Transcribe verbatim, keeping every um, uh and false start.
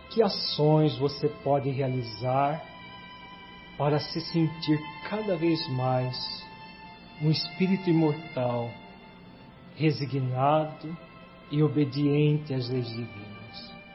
Que ações você pode realizar para se sentir cada vez mais um espírito imortal, resignado e obediente às leis divinas?